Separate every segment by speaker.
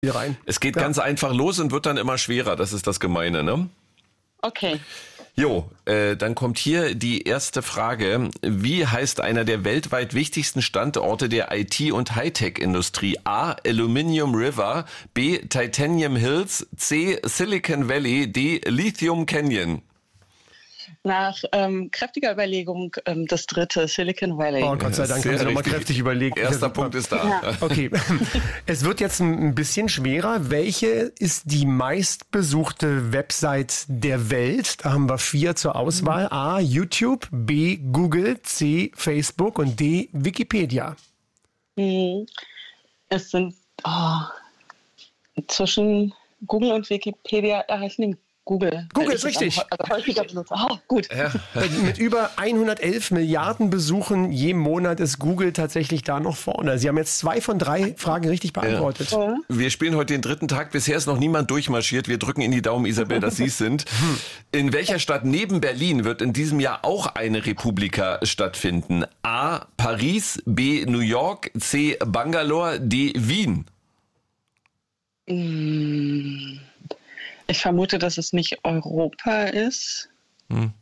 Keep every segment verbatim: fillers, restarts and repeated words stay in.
Speaker 1: rein.
Speaker 2: Es geht
Speaker 1: Ja.
Speaker 2: ganz einfach los und wird dann immer schwerer. Das ist das Gemeine, ne?
Speaker 3: Okay.
Speaker 2: Jo, äh, dann kommt hier die erste Frage. Wie heißt einer der weltweit wichtigsten Standorte der I T- und Hightech-Industrie? A. Aluminium River, B. Titanium Hills, C. Silicon Valley, D. Lithium Canyon.
Speaker 3: Nach ähm, kräftiger Überlegung ähm, das dritte, Silicon Valley.
Speaker 1: Oh Gott sei Dank,
Speaker 2: Sehr
Speaker 1: haben Sie nochmal
Speaker 2: richtig.
Speaker 1: kräftig überlegt.
Speaker 2: Erster
Speaker 1: Ja,
Speaker 2: Punkt ist da.
Speaker 3: Ja.
Speaker 1: Okay, es wird jetzt ein bisschen schwerer. Welche ist die meistbesuchte Website der Welt? Da haben wir vier zur Auswahl. A. YouTube, B. Google, C. Facebook und D. Wikipedia.
Speaker 3: Hm. Es sind oh, zwischen Google und Wikipedia, da ich nehme Google.
Speaker 1: Google
Speaker 3: Weil
Speaker 1: ist
Speaker 3: ich das
Speaker 1: richtig.
Speaker 3: am- Also häufiger benutze. Oh, gut.
Speaker 2: Ja.
Speaker 1: Mit über hundertelf Milliarden Besuchen je Monat ist Google tatsächlich da noch vorne. Sie haben jetzt zwei von drei Fragen richtig beantwortet.
Speaker 3: Ja.
Speaker 2: Wir spielen heute den dritten Tag. Bisher ist noch niemand durchmarschiert. Wir drücken in die Daumen, Isabel, dass Sie es sind. In welcher Stadt neben Berlin wird in diesem Jahr auch eine Republika stattfinden? A. Paris, B. New York, C. Bangalore, D. Wien.
Speaker 3: Hm. Ich vermute, dass es nicht Europa ist.
Speaker 2: Hm.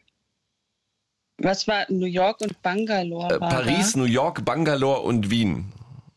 Speaker 3: Was war New York und Bangalore?
Speaker 2: Äh,
Speaker 3: war
Speaker 2: Paris, New York, Bangalore und Wien.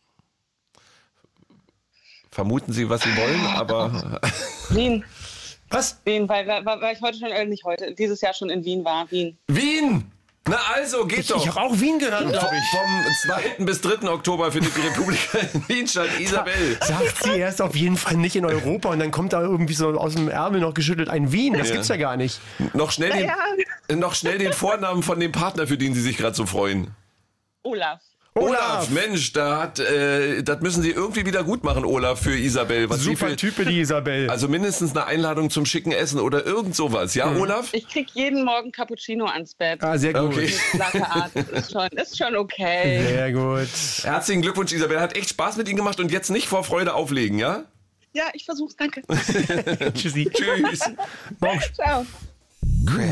Speaker 2: Vermuten Sie, was Sie wollen, aber
Speaker 3: da? Wien.
Speaker 1: Was?
Speaker 3: Wien, weil, weil, weil ich heute schon, äh, nicht heute, dieses Jahr schon in Wien war. Wien.
Speaker 2: Wien! Na also, geht
Speaker 1: Ich,
Speaker 2: doch.
Speaker 1: ich habe auch Wien gehört, glaube ich.
Speaker 2: Vom zweiten bis dritten Oktober findet die Republika in Wien statt. Isabel.
Speaker 1: Sagt sie erst auf jeden Fall nicht in Europa und dann kommt da irgendwie so aus dem Ärmel noch geschüttelt ein Wien. Das
Speaker 2: Ja.
Speaker 1: gibt's ja gar nicht.
Speaker 2: Noch schnell, den,
Speaker 3: Ja.
Speaker 2: noch schnell den Vornamen von dem Partner, für den Sie sich gerade so freuen.
Speaker 3: Olaf.
Speaker 2: Olaf, Mensch, da hat, äh, das müssen Sie irgendwie wieder gut machen, Olaf, für Isabel. Was Sie
Speaker 1: Super
Speaker 2: für,
Speaker 1: Type, die Isabel.
Speaker 2: also mindestens eine Einladung zum schicken Essen oder irgend sowas. Ja, Olaf?
Speaker 3: Ich krieg jeden Morgen Cappuccino ans Bett.
Speaker 1: Ah, sehr gut.
Speaker 2: Okay.
Speaker 3: Mit Latte Art. Ist schon, ist schon okay.
Speaker 1: Sehr gut.
Speaker 2: Herzlichen Glückwunsch, Isabel. Hat echt Spaß mit Ihnen gemacht und jetzt nicht vor Freude auflegen, ja?
Speaker 3: Ja, ich versuch's. Danke.
Speaker 1: Tschüssi.
Speaker 2: Tschüss.
Speaker 1: Morgen
Speaker 3: Ciao.
Speaker 4: Chris.